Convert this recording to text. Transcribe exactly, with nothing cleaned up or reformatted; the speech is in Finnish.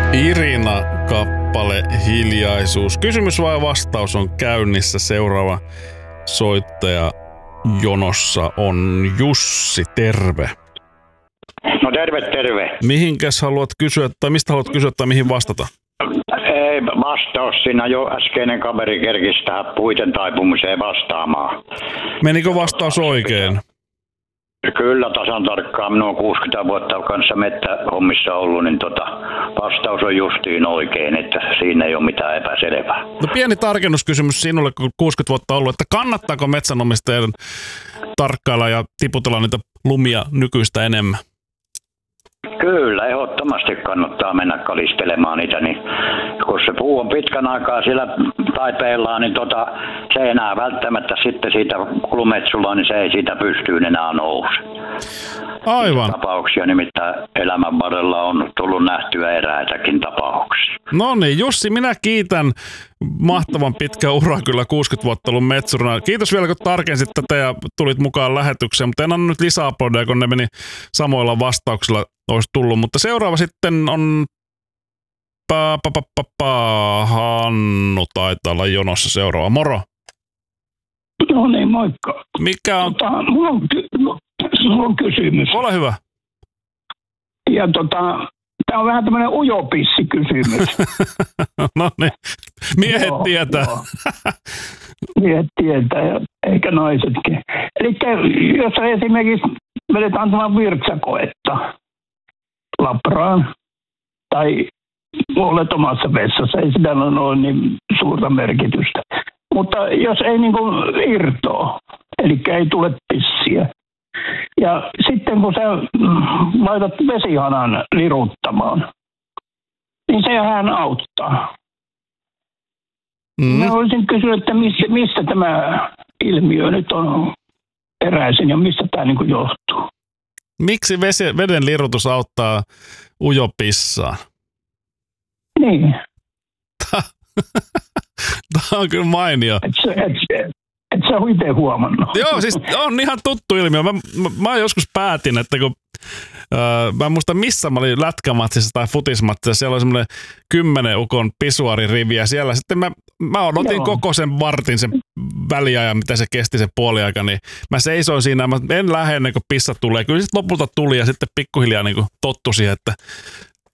Irina kappale Hiljaisuus. Kysymys vai vastaus on käynnissä. Seuraava soittaja jonossa on Jussi. Terve. No terve, terve. Mihinkäs haluat kysyä, tai mistä haluat kysyä, tai mihin vastata? Ei vastaus. Siinä jo äskeinen kaveri kerkisi tähän puiden taipumiseen vastaamaan. Menikö vastaus oikein? Kyllä, tasan tarkkaan. Minä olen kuusikymmentä vuotta kanssa mettähommissa ollut, niin tota, vastaus on justiin oikein, että siinä ei ole mitään epäselvää. No pieni tarkennuskysymys sinulle, kun kuusikymmentä vuotta ollut, että kannattaako metsänomistajan tarkkailla ja tiputella niitä lumia nykyistä enemmän? Kyllä, ehdottomasti kannattaa mennä kalistelemaan niitä, niin kun se puu on pitkän aikaa siellä taipeillaan, niin tota, se ei enää välttämättä sitten siitä lumetsulla, niin se ei siitä pystyyn enää nouse. Aivan. Tapauksia nimittäin elämän varrella on tullut nähtyä eräitäkin tapauksia. No niin, Jussi, minä kiitän. Mahtavan pitkä ura kyllä, kuusikymmentä vuotta ollut metsurina. Kiitos vielä, kun tarkensit tätä ja tulit mukaan lähetykseen, mutta en anna nyt lisää podeja, kun ne meni samoilla vastauksilla olisi tullut. Mutta seuraava sitten on pa, pa, pa, pa, pa. Hannu taitaa olla jonossa seuraava. Moro. No niin, moikka. Mikä on? Tota, mulla on, ky- mulla on kysymys. Ole hyvä. Ja tota, tämä on vähän tämmöinen ujopissikysymys. No niin, miehet Joo, tietää. joo. Miehet tietää, ja ehkä naisetkin. Eli jos esimerkiksi vedetään tämän virtsakoetta labraan, tai olet omassa vessassa, ei sillä ole niin suurta merkitystä. Mutta jos ei niin kuin irtoa, eli ei tule pissiä, ja sitten kun sä laitat vesihanan liruttamaan, niin sehän auttaa. Mm. Mä olisin kysynyt, että missä, missä tämä ilmiö nyt on peräisin ja mistä tämä niin kuin johtuu. Miksi vesi, veden lirutus auttaa ujopissaa? Niin. Tämä on kyllä mainio. Et sä, et, et sä ole itse huomannut. Joo, siis on ihan tuttu ilmiö. Mä, mä, mä joskus päätin, että kun öö, mä en muista missä mä olin lätkämatsissa tai futismatsissa, siellä oli semmoinen kymmenen ukon pisuaririvi ja siellä sitten mä, mä odotin Joo. koko sen vartin, sen väliajan, mitä se kesti se puoliaika, niin mä seisoin siinä, mä en lähde ennen kuin pissa tulee. Kyllä sitten lopulta tuli ja sitten pikkuhiljaa niin kuin tottu siihen, että